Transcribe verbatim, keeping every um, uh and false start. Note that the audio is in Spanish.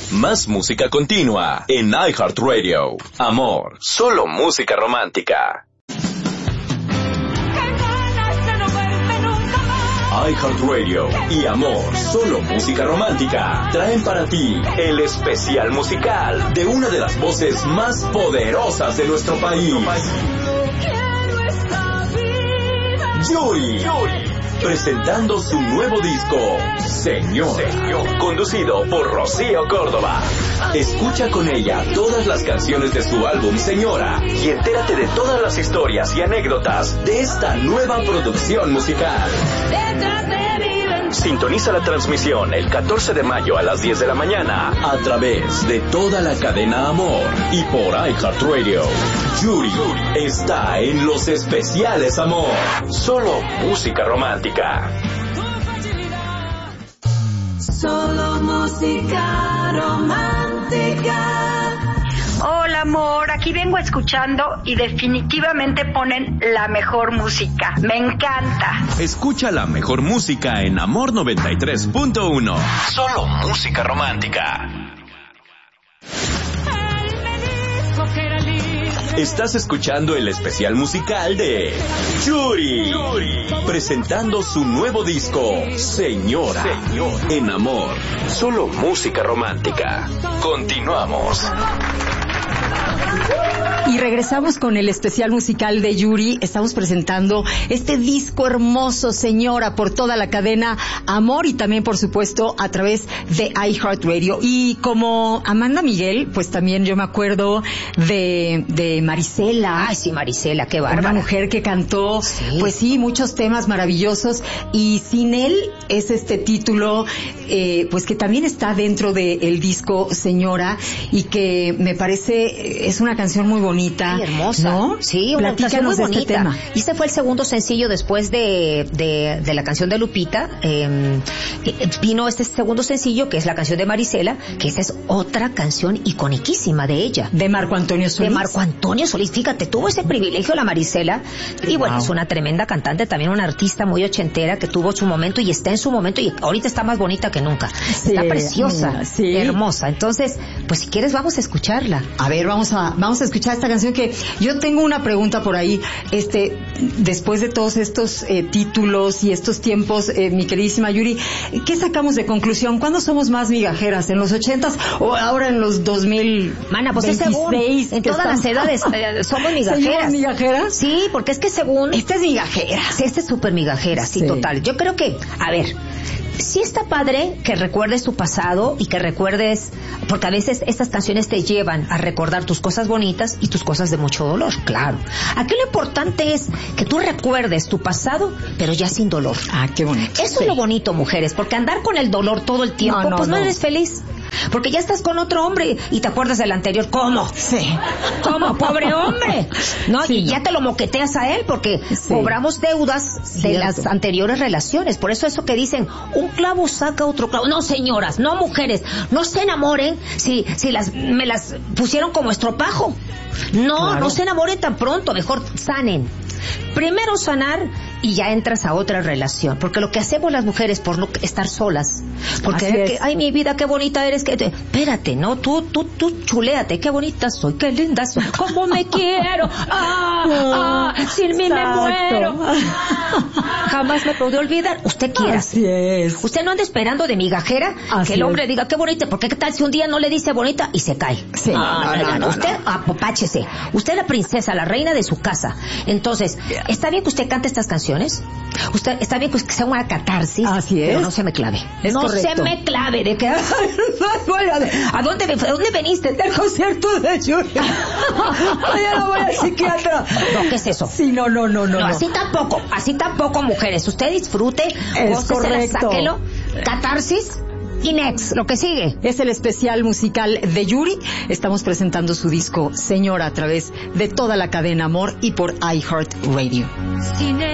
Más música continua en iHeartRadio. Amor, solo música romántica. iHeartRadio y Amor, solo música romántica, traen para ti el especial musical de una de las voces más poderosas de nuestro país. Yuri, presentando su nuevo disco, Señora, Señor, conducido por Rocío Córdoba. Escucha con ella todas las canciones de su álbum Señora y entérate de todas las historias y anécdotas de esta nueva producción musical. Sintoniza la transmisión el catorce de mayo a las diez de la mañana a través de toda la cadena Amor y por iHeartRadio. Yuri está en los especiales Amor, solo música romántica. Solo música romántica. Hola amor, aquí vengo escuchando y definitivamente ponen la mejor música. Me encanta. Escucha la mejor música en Amor noventa y tres punto uno. Solo música romántica. Estás escuchando el especial musical de Yuri, presentando su nuevo disco, Señora, Señor, en Amor, solo música romántica. Continuamos. Y regresamos con el especial musical de Yuri. Estamos presentando este disco hermoso, Señora, por toda la cadena Amor y también, por supuesto, a través de iHeartRadio. Y como Amanda Miguel, pues también yo me acuerdo de, de Marisela. Ay, sí, Marisela, qué bárbara. Una mujer que cantó, sí. pues sí, muchos temas maravillosos. Y Sin Él es este título, eh, pues que también está dentro del disco Señora y que me parece es una canción muy bonita. Ay, hermosa. ¿No? Sí, una canción muy bonita. Este tema. Y este fue el segundo sencillo después de, de, de la canción de Lupita. Eh, vino este segundo sencillo, que es la canción de Marisela, que esa es otra canción iconiquísima de ella. De Marco Antonio Solís. De Marco Antonio Solís. Fíjate, tuvo ese privilegio la Marisela. Y bueno, wow. es una tremenda cantante, también una artista muy ochentera que tuvo su momento y está en su momento y ahorita está más bonita que nunca. Sí, está preciosa, sí. hermosa. Entonces, pues si quieres vamos a escucharla. A ver, vamos a, vamos a escuchar esta canción que yo tengo una pregunta por ahí, este, después de todos estos eh, títulos y estos tiempos, eh, mi queridísima Yuri, ¿qué sacamos de conclusión? ¿Cuándo somos más migajeras? ¿En los ochentas o ahora en los dos mil? Mana, pues es según, en todas las edades eh, somos migajeras. migajeras? Sí, porque es que según... Esta es migajera. Sí, esta es súper migajera, sí, sí, total. Yo creo que, a ver... Sí está padre que recuerdes tu pasado y que recuerdes, porque a veces estas canciones te llevan a recordar tus cosas bonitas y tus cosas de mucho dolor, claro. Aquí lo importante es que tú recuerdes tu pasado, pero ya sin dolor. Ah, qué bonito. Eso sí. es lo bonito, mujeres, porque andar con el dolor todo el tiempo, no, no, pues no, no eres feliz. Porque ya estás con otro hombre y te acuerdas del anterior. ¿Cómo? Sí. ¿Cómo? Pobre hombre. ¿No? Sí, y no. ya te lo moqueteas a él porque sí. cobramos deudas Cierto. de las anteriores relaciones. Por eso eso que dicen, un clavo saca otro clavo. No, señoras, no mujeres, no se enamoren si, si las, me las pusieron como estropajo. No, claro. no se enamoren tan pronto, mejor sanen. Primero sanar y ya entras a otra relación, porque lo que hacemos las mujeres por no estar solas, porque que, ay mi vida qué bonita eres, que te... espérate, no, tú tú tú chuléate, qué bonita soy, qué linda soy, cómo me quiero, ah, ah, sin mí me muero, jamás me podré olvidar. Usted quiera, así es. Usted no anda esperando de migajera así que el hombre es. diga qué bonita, porque qué tal si un día no le dice bonita y se cae. Sí, ah, no, no, no, no, usted no. apopáchese, usted es la princesa, la reina de su casa. Entonces, está bien que usted cante estas canciones. Usted está bien que sea una catarsis. Así es. Pero no se me clave. Es no correcto. se me clave de que ¿a dónde, ¿a dónde veniste? Del concierto de Yuri. Ya no voy al psiquiatra. No, ¿qué es eso? Sí, no, no, no, no. No, así tampoco, así tampoco, mujeres. Usted disfrute, es correcto. Sáquelo, catarsis. Y next, lo que sigue. Es el especial musical de Yuri. Estamos presentando su disco Señora a través de toda la cadena Amor y por iHeartRadio.